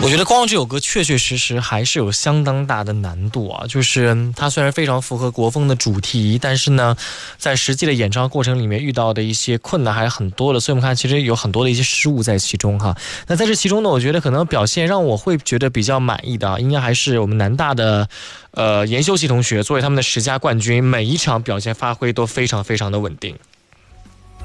我觉得光这首歌确确实实还是有相当大的难度啊，就是它虽然非常符合国风的主题，但是呢，在实际的演唱过程里面遇到的一些困难还是很多的，所以我们看其实有很多的一些失误在其中哈。那在这其中呢，我觉得可能表现让我会觉得比较满意的啊，应该还是我们南大的严秀熙同学作为他们的10佳冠军，每一场表现发挥都非常非常的稳定。